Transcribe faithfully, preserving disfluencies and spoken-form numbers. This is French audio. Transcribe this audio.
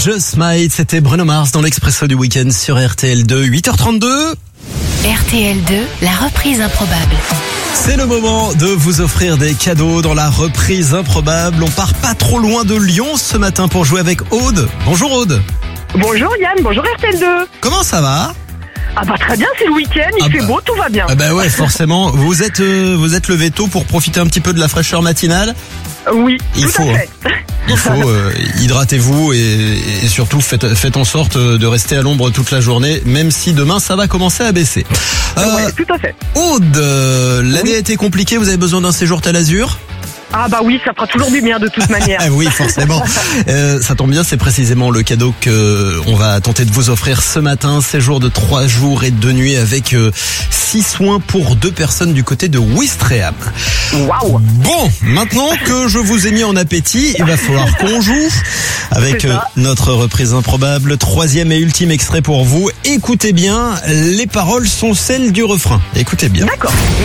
Just Might, c'était Bruno Mars dans l'Expresso du week-end sur R T L deux, huit heures trente-deux. R T L deux, la reprise improbable. C'est le moment de vous offrir des cadeaux dans la reprise improbable. On part pas trop loin de Lyon ce matin pour jouer avec Aude. Bonjour Aude. Bonjour Yann, bonjour R T L deux. Comment ça va ? Ah bah très bien, c'est le week-end, il Ah fait bah. beau, tout va bien. Ah bah ouais, forcément. Vous êtes euh, vous êtes levé tôt pour profiter un petit peu de la fraîcheur matinale. Oui, Il tout faut, à fait. Il faut euh, hydratez-vous et, et surtout faites, faites en sorte de rester à l'ombre toute la journée, même si demain ça va commencer à baisser. Euh, Ouais, tout à fait. Aude, euh, l'année Oui. a été compliquée, vous avez besoin d'un séjour Tel Azur ? Ah bah oui, ça fera toujours du bien de toute manière. Ah oui, forcément. Euh, ça tombe bien, c'est précisément le cadeau que on va tenter de vous offrir ce matin. Séjour de trois jours et deux nuits avec euh, six soins pour deux personnes du côté de Ouistreham. Waouh. Bon, maintenant que je vous ai mis en appétit, il va falloir qu'on joue avec C'est ça. euh, notre reprise improbable. Troisième et ultime extrait pour vous. Écoutez bien, les paroles sont celles du refrain. Écoutez bien. D'accord.